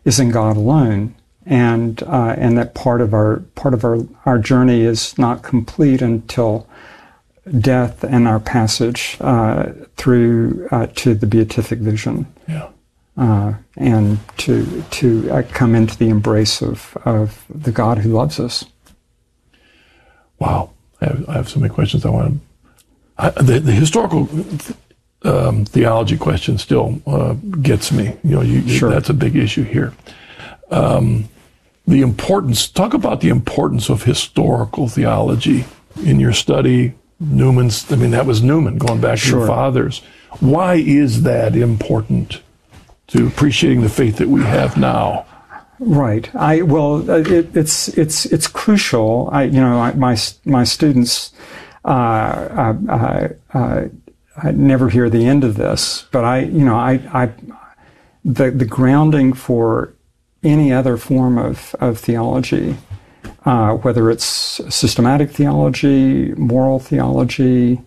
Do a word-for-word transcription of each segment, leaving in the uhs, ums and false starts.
is in God alone, and uh, and that part of our part of our our journey is not complete until death and our passage uh, through uh, to the beatific vision, yeah, uh, and to to uh, come into the embrace of of the God who loves us. Wow, I have, I have so many questions I want to. I, the, the historical um, theology question still uh, gets me. You know, you, Sure. that's a big issue here. Um, the importance. Talk about the importance of historical theology in your study. Newman's. I mean, that was Newman going back to Sure. your fathers. Why is that important to appreciating the faith that we have now? Right. I well, it, it's it's it's crucial. I you know I, my my students uh, uh, uh, uh, I never hear the end of this, but I you know I I the the grounding for any other form of of theology, uh, whether it's systematic theology, moral theology,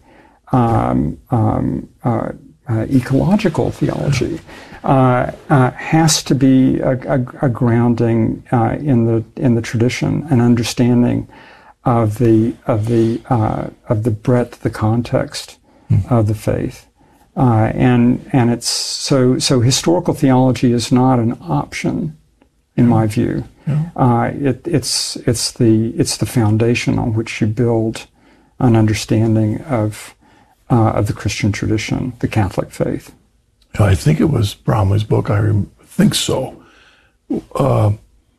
um, um, uh, uh, ecological theology. Uh, uh, has to be a, a, a grounding uh, in the in the tradition, an understanding of the of the uh, of the breadth, the context mm. of the faith, uh, and and it's so so historical theology is not an option, in my view. Yeah. Uh, it, it's it's the it's the foundation on which you build an understanding of uh, of the Christian tradition, the Catholic faith. I think it was Bromley's book. I rem- think so, because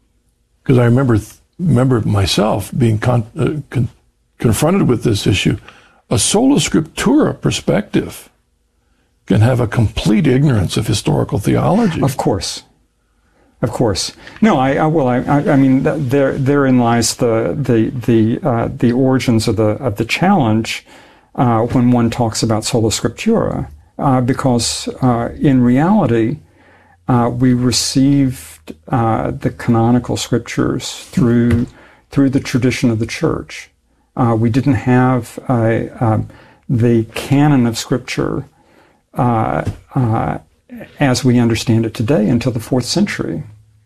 uh, I remember th- remember myself being con- uh, con- confronted with this issue. A sola scriptura perspective can have a complete ignorance of historical theology. Of course, of course. No, I, I well, I, I mean, th- there therein lies the the the uh, the origins of the of the challenge uh, when one talks about sola scriptura. Uh, because uh, in reality, uh, we received uh, the canonical scriptures through through the tradition of the church. Uh, we didn't have uh, uh, the canon of scripture uh, uh, as we understand it today until the fourth century.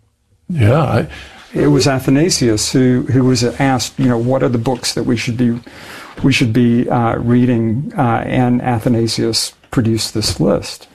Yeah, I, it was Athanasius who who was asked, you know, what are the books that we should be we should be uh, reading, uh, and Athanasius produced this list,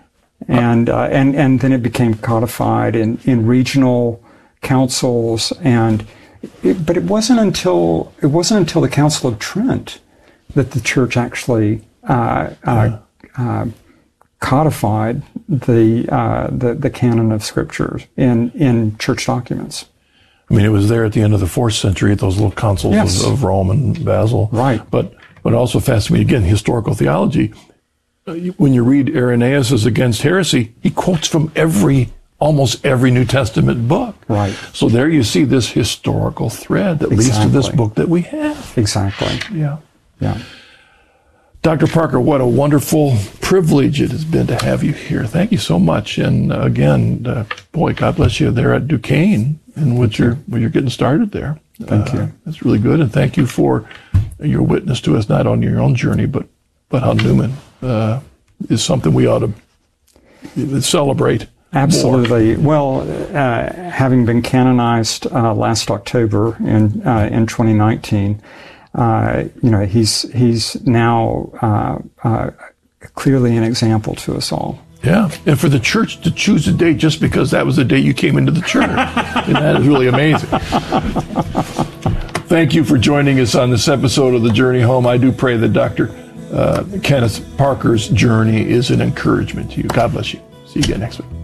and uh, and and then it became codified in, in regional councils, and it, but it wasn't until it wasn't until the Council of Trent that the Church actually uh, uh, uh, codified the, uh, the the canon of Scripture in in church documents. I mean, it was there at the end of the fourth century at those little councils Yes. of, of Rome and Basel. Right. But but also fascinates me again, historical theology. When you read Irenaeus' Against Heresy, he quotes from every, almost every New Testament book. Right. So there you see this historical thread that leads to this book that we have. Exactly. Yeah. Yeah. Doctor Parker, what a wonderful privilege it has been to have you here. Thank you so much. And uh, again, uh, boy, God bless you there at Duquesne and what you're, what you're getting started there. Thank uh, you. That's really good. And thank you for your witness to us, not on your own journey, but, but how Newman uh, is something we ought to celebrate. Absolutely. More. Well, uh, having been canonized uh, last October in uh, in twenty nineteen, uh, you know, he's he's now uh, uh, clearly an example to us all. Yeah, and for the church to choose a date just because that was the day you came into the church, and that is really amazing. Thank you for joining us on this episode of The Journey Home. I do pray that Doctor Uh, Kenneth Parker's journey is an encouragement to you. God bless you. See you again next week.